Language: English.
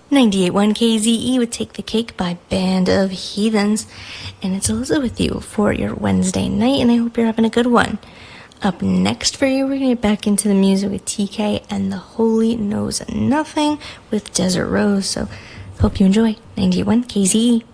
98.1 KZE would Take the Cake by Band of Heathens. And it's Alyssa with you for your Wednesday night, and I hope you're having a good one. Up next for you, we're going to get back into the music with TK and The Holy Knows Nothing with Desert Rose. So hope you enjoy 98.1 KZE.